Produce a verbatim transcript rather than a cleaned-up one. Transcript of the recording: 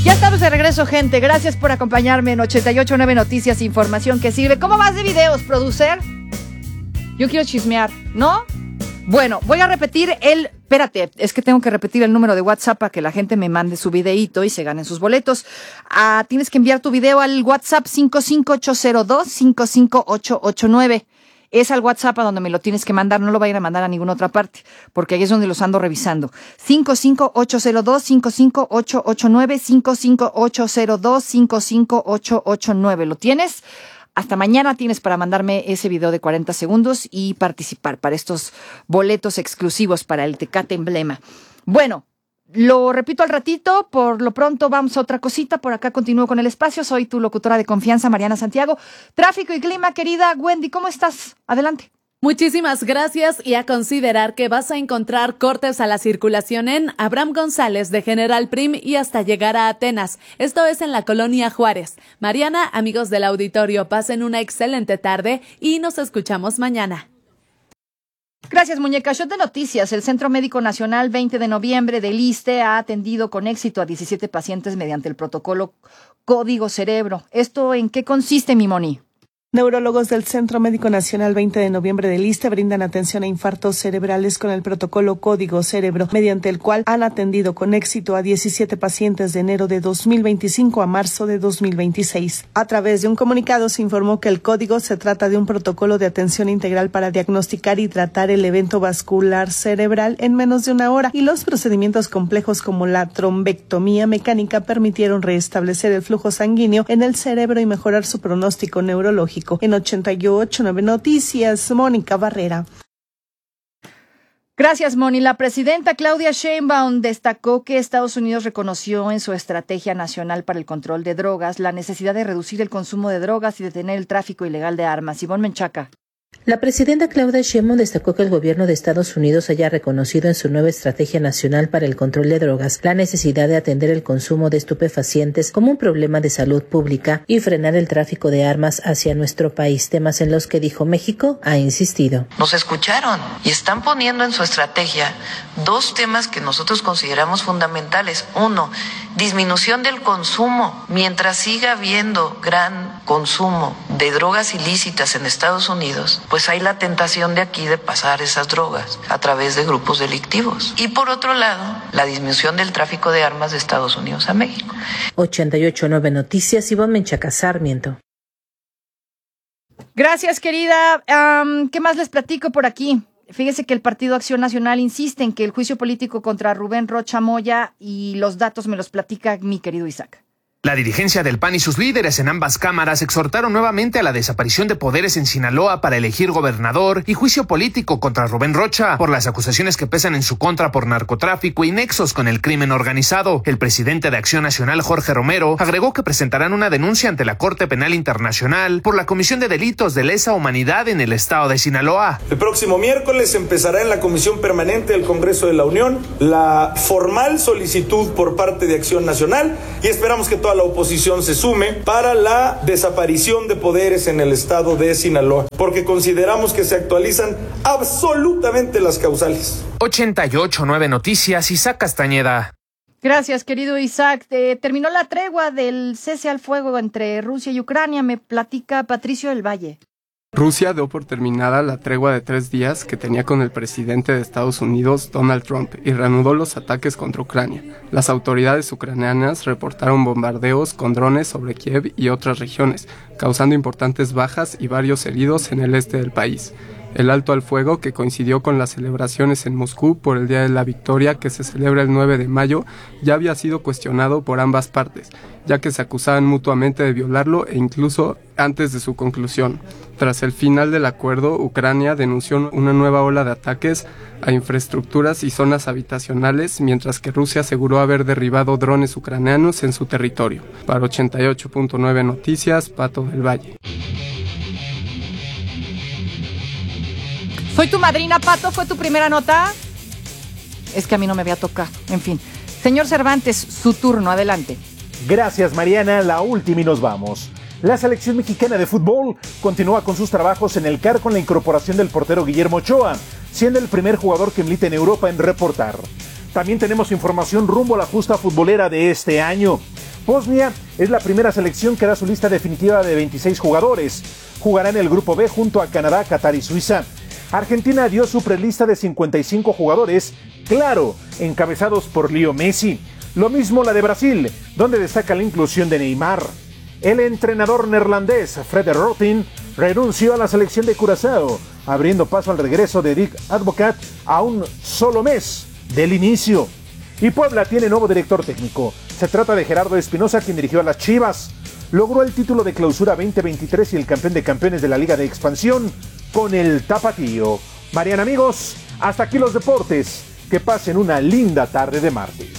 Ya estamos de regreso, gente. Gracias por acompañarme en ochenta y ocho punto nueve Noticias, información que sirve. ¿Cómo vas de videos, producer? Yo quiero chismear, ¿no? Bueno, voy a repetir el... Espérate, es que tengo que repetir el número de WhatsApp para que la gente me mande su videíto y se ganen sus boletos. Ah, tienes que enviar tu video al WhatsApp cinco cinco ocho cero dos, cinco cinco ocho ocho nueve. Es al WhatsApp a donde me lo tienes que mandar, no lo vayan a mandar a ninguna otra parte, porque ahí es donde los ando revisando. cinco cinco ocho cero dos, cinco cinco ocho ocho nueve, cinco cinco ocho cero dos, cinco cinco ocho ocho nueve. ¿Lo tienes? Hasta mañana tienes para mandarme ese video de cuarenta segundos y participar para estos boletos exclusivos para el Tecate Emblema. Bueno, lo repito al ratito, por lo pronto vamos a otra cosita, por acá continúo con el espacio, soy tu locutora de confianza, Mariana Santiago. Tráfico y clima, querida Wendy, ¿cómo estás? Adelante. Muchísimas gracias y a considerar que vas a encontrar cortes a la circulación en Abraham González de General Prim y hasta llegar a Atenas. Esto es en la Colonia Juárez. Mariana, amigos del auditorio, pasen una excelente tarde y nos escuchamos mañana. Gracias, muñeca. Shot de noticias. El Centro Médico Nacional veinte de noviembre del ISSSTE ha atendido con éxito a diecisiete pacientes mediante el protocolo Código Cerebro. ¿Esto en qué consiste, mi Moni? Neurólogos del Centro Médico Nacional veinte de noviembre del ISSSTE brindan atención a infartos cerebrales con el protocolo Código Cerebro, mediante el cual han atendido con éxito a diecisiete pacientes de enero de dos mil veinticinco a marzo de dos mil veintiséis. A través de un comunicado se informó que el código se trata de un protocolo de atención integral para diagnosticar y tratar el evento vascular cerebral en menos de una hora, y los procedimientos complejos como la trombectomía mecánica permitieron restablecer el flujo sanguíneo en el cerebro y mejorar su pronóstico neurológico. En ochenta y ocho punto nueve Noticias, Mónica Barrera. Gracias, Moni. La presidenta Claudia Sheinbaum destacó que Estados Unidos reconoció en su Estrategia Nacional para el Control de Drogas la necesidad de reducir el consumo de drogas y detener el tráfico ilegal de armas. Ivonne Menchaca. La presidenta Claudia Sheinbaum destacó que el gobierno de Estados Unidos haya reconocido en su nueva Estrategia Nacional para el Control de Drogas la necesidad de atender el consumo de estupefacientes como un problema de salud pública y frenar el tráfico de armas hacia nuestro país, temas en los que, dijo, México ha insistido. Nos escucharon y están poniendo en su estrategia dos temas que nosotros consideramos fundamentales. Uno, disminución del consumo. Mientras siga habiendo gran consumo de drogas ilícitas en Estados Unidos, pues hay la tentación de aquí de pasar esas drogas a través de grupos delictivos. Y por otro lado, la disminución del tráfico de armas de Estados Unidos a México. ochenta y ocho punto nueve Noticias, Ivonne Menchaca Sarmiento. Gracias, querida. Um, ¿Qué más les platico por aquí? Fíjese que el Partido Acción Nacional insiste en que el juicio político contra Rubén Rocha Moya, y los datos me los platica mi querido Isaac. La dirigencia del P A N y sus líderes en ambas cámaras exhortaron nuevamente a la desaparición de poderes en Sinaloa para elegir gobernador y juicio político contra Rubén Rocha por las acusaciones que pesan en su contra por narcotráfico y nexos con el crimen organizado. El presidente de Acción Nacional, Jorge Romero, agregó que presentarán una denuncia ante la Corte Penal Internacional por la comisión de delitos de lesa humanidad en el estado de Sinaloa. El próximo miércoles empezará en la Comisión Permanente del Congreso de la Unión la formal solicitud por parte de Acción Nacional y esperamos que toda la oposición se sume para la desaparición de poderes en el estado de Sinaloa, porque consideramos que se actualizan absolutamente las causales. ochenta y ocho punto nueve Noticias, Isaac Castañeda. Gracias, querido Isaac. Eh, terminó la tregua del cese al fuego entre Rusia y Ucrania. Me platica Patricio del Valle. Rusia dio por terminada la tregua de tres días que tenía con el presidente de Estados Unidos, Donald Trump, y reanudó los ataques contra Ucrania. Las autoridades ucranianas reportaron bombardeos con drones sobre Kiev y otras regiones, causando importantes bajas y varios heridos en el este del país. El alto al fuego, que coincidió con las celebraciones en Moscú por el Día de la Victoria, que se celebra el nueve de mayo, ya había sido cuestionado por ambas partes, ya que se acusaban mutuamente de violarlo e incluso antes de su conclusión. Tras el final del acuerdo, Ucrania denunció una nueva ola de ataques a infraestructuras y zonas habitacionales, mientras que Rusia aseguró haber derribado drones ucranianos en su territorio. Para ochenta y ocho punto nueve Noticias, Pato del Valle. Soy tu madrina, Pato, ¿fue tu primera nota? Es que a mí no me había tocado. En fin. Señor Cervantes, su turno, adelante. Gracias, Mariana. La última y nos vamos. La selección mexicana de fútbol continúa con sus trabajos en el C A R con la incorporación del portero Guillermo Ochoa, siendo el primer jugador que milita en Europa en reportar. También tenemos información rumbo a la justa futbolera de este año. Bosnia es la primera selección que da su lista definitiva de veintiséis jugadores. Jugará en el grupo B junto a Canadá, Qatar y Suiza. Argentina dio su prelista de cincuenta y cinco jugadores, claro, encabezados por Leo Messi. Lo mismo la de Brasil, donde destaca la inclusión de Neymar. El entrenador neerlandés Fred Rutten renunció a la selección de Curazao, abriendo paso al regreso de Dick Advocat a un solo mes del inicio. Y Puebla tiene nuevo director técnico. Se trata de Gerardo Espinosa, quien dirigió a las Chivas. Logró el título de Clausura veinte veintitrés y el campeón de campeones de la Liga de Expansión con el Tapatío. Mariana, amigos, hasta aquí los deportes. Que pasen una linda tarde de martes.